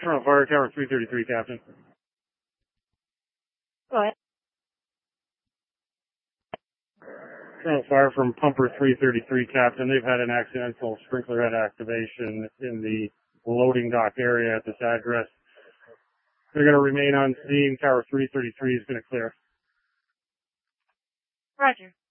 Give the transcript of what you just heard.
Fire Tower 333, Captain. Go ahead. Fire from Pumper 333, Captain. They've had an accidental sprinkler head activation in the loading dock area at this address. They're going to remain on scene. Tower 333 is going to clear. Roger.